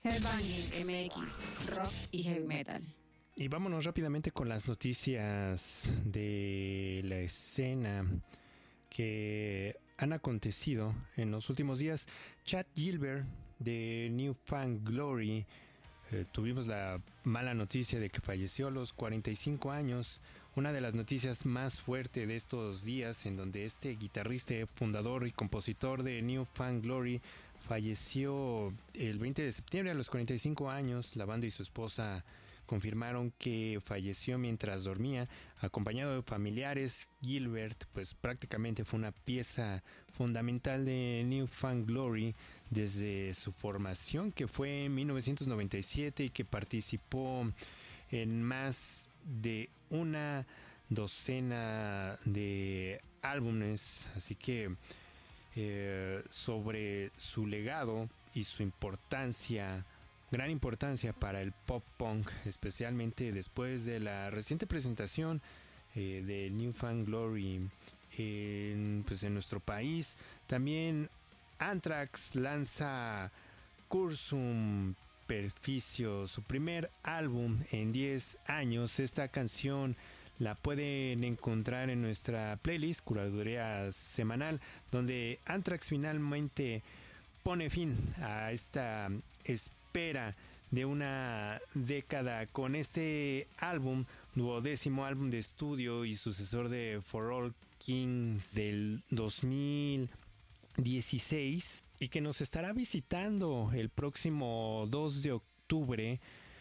Headbanging MX, rock y heavy metal. Y vámonos rápidamente con las noticias de la escena que han acontecido en los últimos días. Chad Gilbert de New Found Glory, tuvimos la mala noticia de que falleció a los 45 años. Una de las noticias más fuertes de estos días, en donde este guitarrista, fundador y compositor de New Found Glory falleció el 20 de septiembre a los 45 años. La banda y su esposa confirmaron que falleció mientras dormía, acompañado de familiares. Gilbert, pues prácticamente fue una pieza fundamental de New Found Glory desde su formación, que fue en 1997, y que participó en más de una docena de álbumes. Así que sobre su legado y su importancia, gran importancia para el pop punk, especialmente después de la reciente presentación de New Found Glory en nuestro país. También Anthrax lanza Cursum Perficio, su primer álbum en 10 años. Esta canción la pueden encontrar en nuestra playlist Curaduría Semanal, donde Anthrax finalmente pone fin a esta espera de una década con este álbum, 12º álbum de estudio y sucesor de For All Kings del 2016, y que nos estará visitando el próximo 2 de octubre.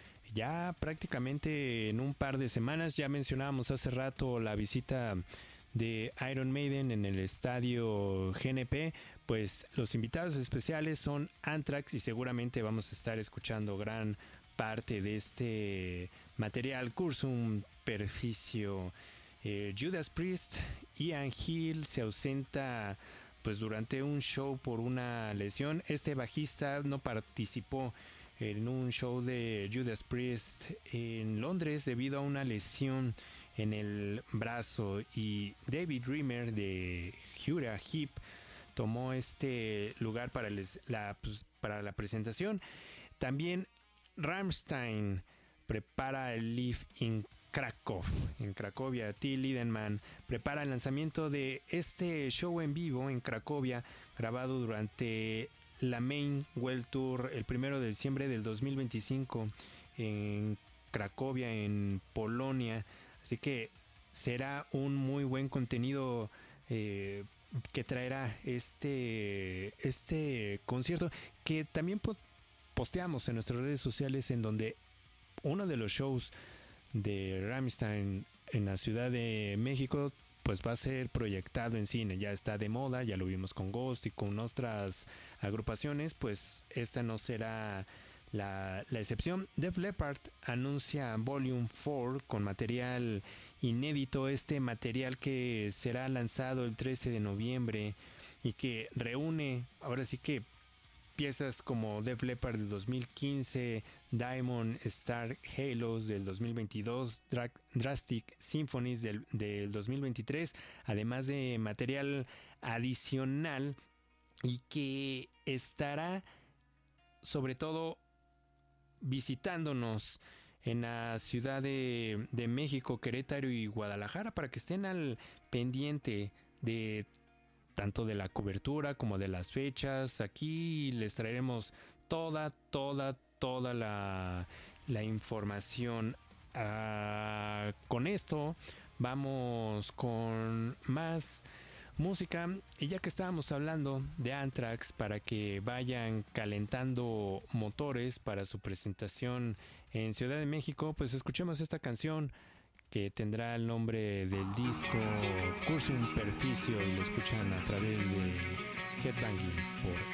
Ya prácticamente en un par de semanas. Ya mencionábamos hace rato la visita de Iron Maiden en el estadio GNP. Pues los invitados especiales son Anthrax, y seguramente vamos a estar escuchando gran parte de este material. Cursum Perficio. Judas Priest, Ian Hill se ausenta pues durante un show por una lesión. Este bajista no participó en un show de Judas Priest en Londres debido a una lesión en el brazo, y David Rimmer de Uriah Heep tomó este lugar para la presentación. También Rammstein prepara el Live in Cracovia. Till Lindemann prepara el lanzamiento de este show en vivo en Cracovia, grabado durante la Main World Tour el 1 de diciembre del 2025 en Cracovia, en Polonia. Así que será un muy buen contenido que traerá este concierto, que también posteamos en nuestras redes sociales, en donde uno de los shows de Rammstein en la Ciudad de México pues va a ser proyectado en cine. Ya está de moda, ya lo vimos con Ghost y con otras agrupaciones, pues esta no será la excepción. Def Leppard anuncia Volume 4 con material inédito. Este material que será lanzado el 13 de noviembre y que reúne ahora sí que piezas como Def Leppard del 2015, Diamond Star Halos del 2022, Drastic Symphonies del 2023, además de material adicional, y que estará sobre todo visitándonos en la Ciudad de México, Querétaro y Guadalajara, para que estén al pendiente de tanto de la cobertura como de las fechas. Aquí les traeremos toda la información. Con esto vamos con más música, y ya que estábamos hablando de Anthrax, para que vayan calentando motores para su presentación en Ciudad de México, pues escuchemos esta canción que tendrá el nombre del disco Cursum Perficio, y lo escuchan a través de Headbanging por